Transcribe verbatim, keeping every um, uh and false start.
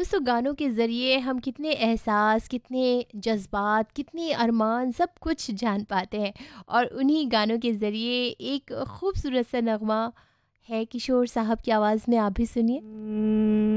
दोस्तों गानों के ज़रिए हम कितने एहसास, कितने जज़्बात, कितने अरमान सब कुछ जान पाते हैं। और उन्हीं गानों के ज़रिए एक खूबसूरत सा नगमा है किशोर साहब की आवाज़ में, आप भी सुनिए।